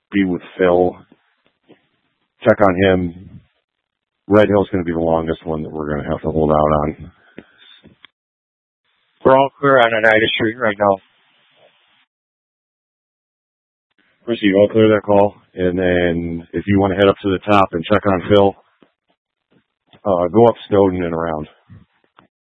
be with Phil. Check on him. Red Hill's going to be the longest one that we're going to have to hold out on. We're all clear on Oneida Street right now. Chrissy, I'll clear that call. And then if you want to head up to the top and check on Phil, go up Snowden and around.